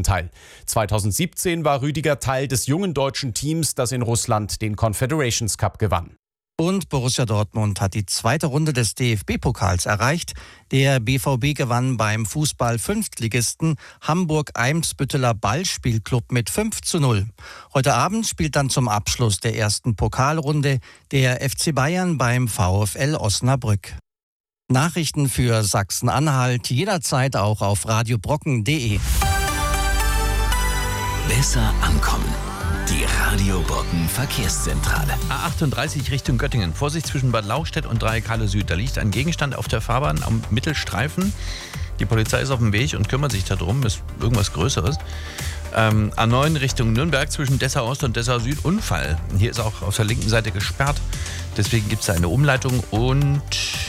Elternteil. 2017 war Rüdiger Teil des jungen deutschen Teams, das in Russland den Confederations Cup gewann. Und Borussia Dortmund hat die zweite Runde des DFB-Pokals erreicht. Der BVB gewann beim Fußball-Fünftligisten Hamburg-Eimsbütteler Ballspielclub mit 5:0. Heute Abend spielt dann zum Abschluss der ersten Pokalrunde der FC Bayern beim VfL Osnabrück. Nachrichten für Sachsen-Anhalt jederzeit auch auf radiobrocken.de. Besser ankommen. Die Radio Brocken Verkehrszentrale. A38 Richtung Göttingen. Vorsicht zwischen Bad Lauchstädt und Dreieckhalle Süd. Da liegt ein Gegenstand auf der Fahrbahn am Mittelstreifen. Die Polizei ist auf dem Weg und kümmert sich darum. Ist irgendwas Größeres. A9 Richtung Nürnberg zwischen Dessau Ost und Dessau Süd. Unfall. Hier ist auch auf der linken Seite gesperrt. Deswegen gibt es da eine Umleitung und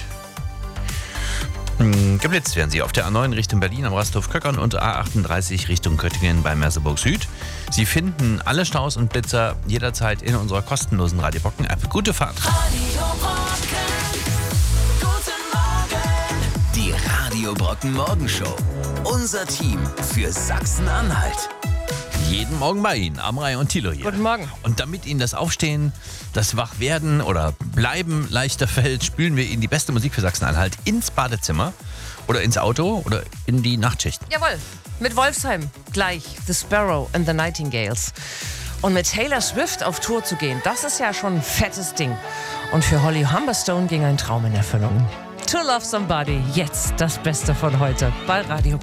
geblitzt werden sie auf der A9 Richtung Berlin am Rasthof Köckern und A38 Richtung Göttingen bei Merseburg Süd. Sie finden alle Staus und Blitzer jederzeit in unserer kostenlosen Radio Brocken App. Gute Fahrt. Radio Brocken. Guten Morgen. Die Radio Brocken Morgenshow. Unser Team für Sachsen-Anhalt. Jeden Morgen bei Ihnen, Amrei und Thilo hier. Guten Morgen. Und damit Ihnen das Aufstehen, das Wachwerden oder Bleiben leichter fällt, spülen wir Ihnen die beste Musik für Sachsen-Anhalt ins Badezimmer oder ins Auto oder in die Nachtschicht. Jawohl, mit Wolfsheim gleich The Sparrow and the Nightingales. Und mit Taylor Swift auf Tour zu gehen, das ist ja schon ein fettes Ding. Und für Holly Humberstone ging ein Traum in Erfüllung. To Love Somebody, jetzt das Beste von heute bei Radio